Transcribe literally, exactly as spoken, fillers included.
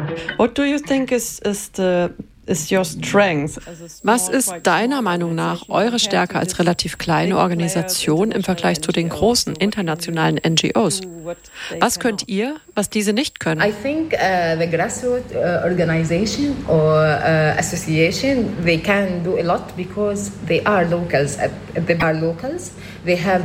What do you think is, is the is your strength? Was ist deiner Meinung nach eure Stärke als relativ kleine Organisation im Vergleich zu den großen internationalen N G Os? Was könnt ihr, was diese nicht können? I think uh, the grassroots uh, organization or uh, association, they can do a lot because they are locals. Uh, They are locals. They have